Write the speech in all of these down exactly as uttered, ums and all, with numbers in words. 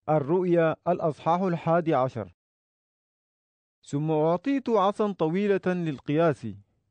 الرؤيا الأصحاح الحادي عشر. ثم أعطيت عصا طويلة للقياس،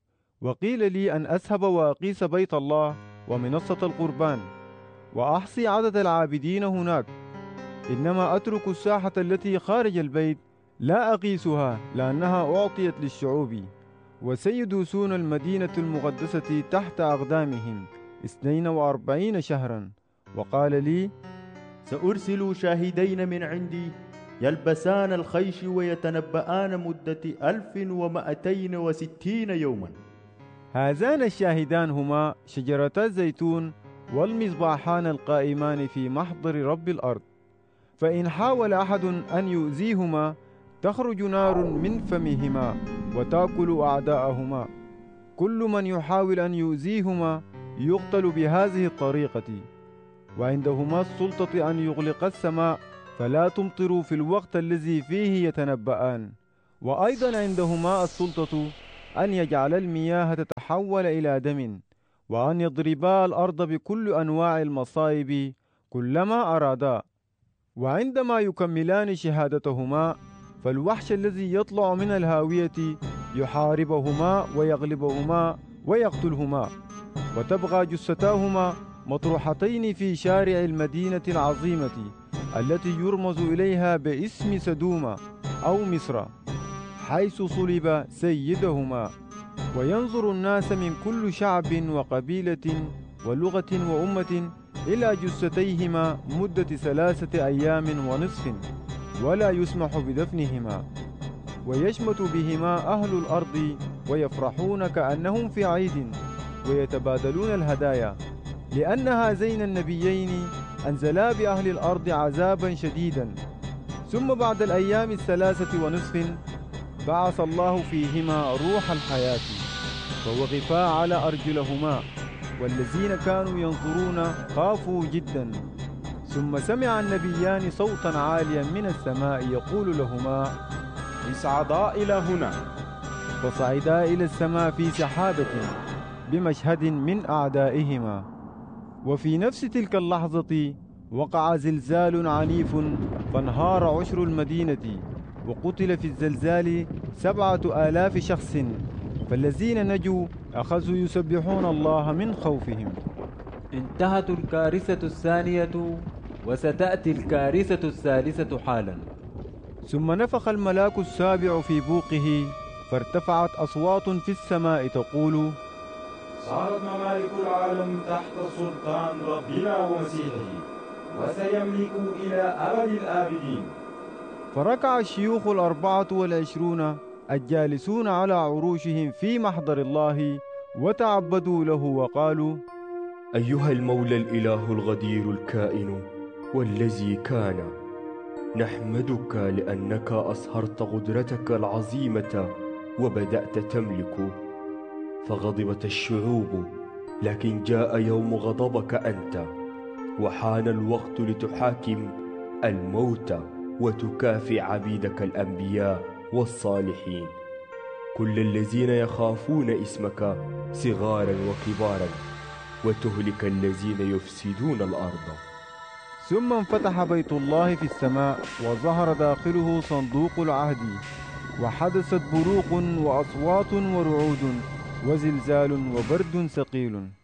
وقيل لي أن أذهب وأقيس بيت الله ومنصة القربان، وأحصي عدد العابدين هناك، إنما أترك الساحة التي خارج البيت لا أقيسها، لأنها أعطيت للشعوب، وسيدوسون المدينة المقدسة تحت أقدامهم اثنين وأربعين شهرا. وقال لي: سأرسل شاهدين من عندي يلبسان الخيش ويتنبآن مدة ألف ومائتين وستين يوما. هذان الشاهدان هما شجرتا الزيتون والمصباحان القائمان في محضر رب الأرض. فإن حاول أحد أن يؤذيهما تخرج نار من فمهما وتأكل أعداءهما. كل من يحاول أن يؤذيهما يقتل بهذه الطريقة. وعندهما السلطة أن يغلق السماء فلا تمطر في الوقت الذي فيه يتنبآن، وأيضا عندهما السلطة أن يجعل المياه تتحول إلى دم، وأن يضربا الأرض بكل أنواع المصائب كلما أرادا. وعندما يكملان شهادتهما فالوحش الذي يطلع من الهاوية يحاربهما ويغلبهما ويقتلهما، وتبقى جثتاهما مطروحتين في شارع المدينة العظيمة التي يرمز إليها باسم سدوم أو مصر، حيث صلب سيدهما. وينظر الناس من كل شعب وقبيلة ولغة وأمة إلى جثتيهما مدة ثلاثة أيام ونصف، ولا يسمح بدفنهما. ويشمت بهما أهل الأرض ويفرحون كأنهم في عيد، ويتبادلون الهدايا، لأن هذين النبيين أنزلا بأهل الأرض عذابا شديدا. ثم بعد الأيام الثلاثة ونصف بعث الله فيهما روح الحياة، فوقفا على أرجلهما، والذين كانوا ينظرون خافوا جدا. ثم سمع النبيان صوتا عاليا من السماء يقول لهما: اصعدا إلى هنا. فصعدا إلى السماء في سحابة بمشهد من أعدائهما. وفي نفس تلك اللحظة وقع زلزال عنيف، فانهار عشر المدينة، وقتل في الزلزال سبعة آلاف شخص. فالذين نجوا أخذوا يسبحون الله من خوفهم. انتهت الكارثة الثانية، وستأتي الكارثة الثالثة حالا. ثم نفخ الملاك السابع في بوقه، فارتفعت أصوات في السماء تقول: صارت ممالك العالم تحت سلطان ربنا ومسيحه، وسيملك إلى أبد الآبدين. فركع الشيوخ الأربعة والعشرون الجالسون على عروشهم في محضر الله، وتعبدوا له وقالوا: أيها المولى الإله الغدير الكائن والذي كان، نحمدك لأنك أظهرت قدرتك العظيمة وبدأت تملك. فغضبت الشعوب، لكن جاء يوم غضبك أنت، وحان الوقت لتحاكم الموتى وتكافئ عبيدك الأنبياء والصالحين، كل الذين يخافون اسمك صغارا وكبارا، وتهلك الذين يفسدون الأرض. ثم انفتح بيت الله في السماء، وظهر داخله صندوق العهد، وحدثت بروق وأصوات ورعود وزلزال وبرد ثقيل.